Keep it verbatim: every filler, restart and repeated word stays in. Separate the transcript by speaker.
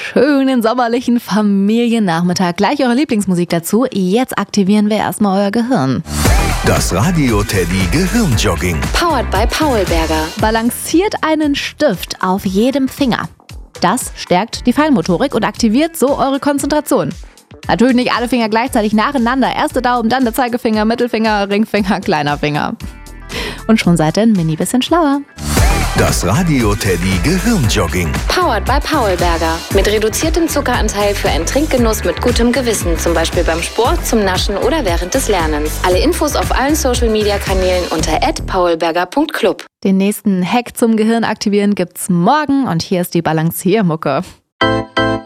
Speaker 1: schönen sommerlichen Familiennachmittag. Gleich eure Lieblingsmusik dazu. Jetzt aktivieren wir erstmal euer Gehirn.
Speaker 2: Das Radio Teddy Gehirnjogging.
Speaker 3: Powered by Paulberger.
Speaker 1: Balanciert einen Stift auf jedem Finger. Das stärkt die Feinmotorik und aktiviert so eure Konzentration. Natürlich nicht alle Finger gleichzeitig nacheinander. Erste Daumen, dann der Zeigefinger, Mittelfinger, Ringfinger, kleiner Finger. Und schon seid ihr ein mini bisschen schlauer.
Speaker 2: Das Radio Teddy Gehirnjogging.
Speaker 3: Powered by Paulberger. Mit reduziertem Zuckeranteil für einen Trinkgenuss mit gutem Gewissen. Zum Beispiel beim Sport, zum Naschen oder während des Lernens. Alle Infos auf allen Social-Media-Kanälen unter at paulberger punkt club.
Speaker 1: Den nächsten Hack zum Gehirn aktivieren gibt's morgen und hier ist die Balanciermucke.